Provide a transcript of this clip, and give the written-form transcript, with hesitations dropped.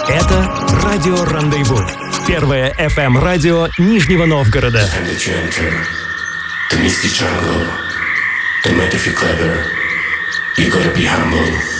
Это радио «Рандеву». Первое FM-радио Нижнего Новгорода. You gotta be humble.